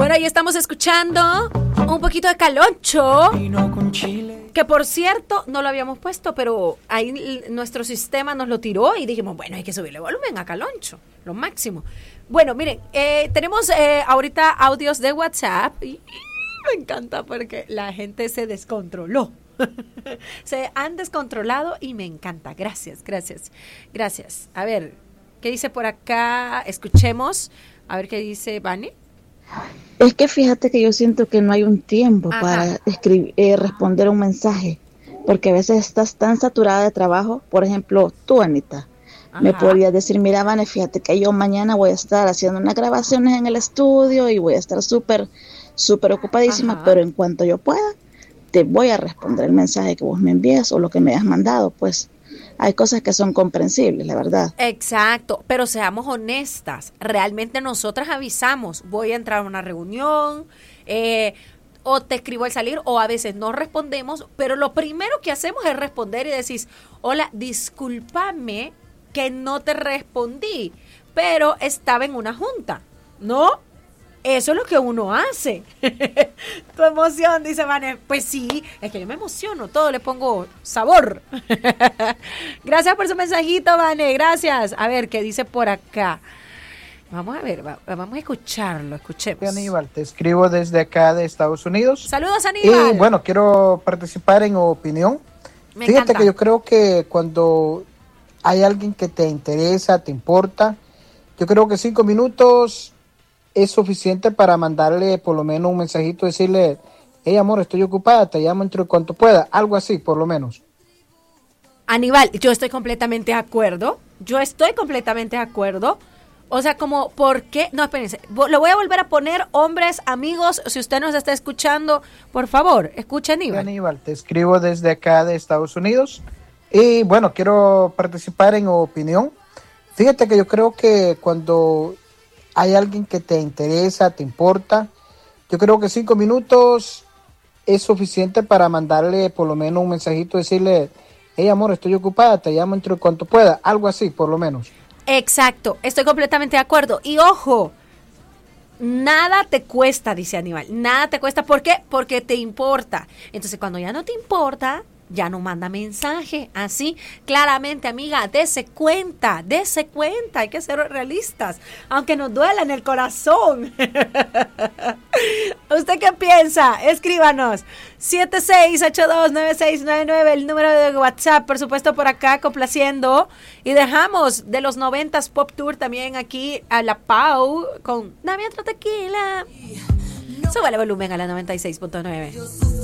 Bueno, ahí estamos escuchando un poquito de Caloncho, que por cierto no lo habíamos puesto, pero ahí nuestro sistema nos lo tiró y dijimos, bueno, hay que subirle volumen a Caloncho, lo máximo. Bueno, miren, tenemos ahorita audios de WhatsApp y me encanta porque la gente se descontroló. Se han descontrolado y me encanta. Gracias. A ver, ¿qué dice por acá? Escuchemos. A ver qué dice Vane. Es que fíjate que yo siento que no hay un tiempo para responder un mensaje, porque a veces estás tan saturada de trabajo. Por ejemplo, tú, Anita, me podrías decir, mira, Vane, fíjate que yo mañana voy a estar haciendo unas grabaciones en el estudio y voy a estar súper ocupadísima, pero en cuanto yo pueda, te voy a responder el mensaje que vos me envías o lo que me has mandado. Pues hay cosas que son comprensibles, la verdad. Exacto, pero seamos honestas, realmente nosotras avisamos, voy a entrar a una reunión, o te escribo al salir, o a veces no respondemos, pero lo primero que hacemos es responder y decís, hola, discúlpame que no te respondí, pero estaba en una junta, ¿no? Eso es lo que uno hace. Tu emoción, dice Vane. Pues sí, es que yo me emociono, todo le pongo sabor. Gracias por su mensajito, Vane, gracias. A ver, ¿qué dice por acá? Vamos a ver, vamos a escucharlo, escuchemos. Aníbal, te escribo desde acá de Estados Unidos. Saludos, Aníbal. Y bueno, quiero participar en opinión. Fíjate que yo creo que cuando hay alguien que te interesa, te importa, yo creo que 5 minutos es suficiente para mandarle por lo menos un mensajito, decirle, hey amor, estoy ocupada, te llamo entre cuanto pueda, algo así por lo menos. Aníbal, yo estoy completamente de acuerdo, o sea, como, ¿por qué? No, espérense, lo voy a volver a poner, hombres, amigos, si usted nos está escuchando, por favor, escuche, Aníbal. Aníbal, te escribo desde acá de Estados Unidos y bueno, quiero participar en opinión. Fíjate que yo creo que cuando hay alguien que te interesa, te importa, yo creo que 5 minutos es suficiente para mandarle por lo menos un mensajito, decirle, hey amor, estoy ocupada, te llamo entre cuanto pueda, algo así por lo menos. Exacto, estoy completamente de acuerdo. Y ojo, nada te cuesta, dice Aníbal, nada te cuesta. ¿Por qué? Porque te importa. Entonces, cuando ya no te importa, ya no manda mensaje. Así, claramente, amiga, dese cuenta, hay que ser realistas, aunque nos duela en el corazón. ¿Usted qué piensa? Escríbanos. 76829699, el número de WhatsApp, por supuesto, por acá, complaciendo. Y dejamos de los 90s Pop Tour también aquí a la Pau con Dame otro tequila. Sube el volumen a la 96.9.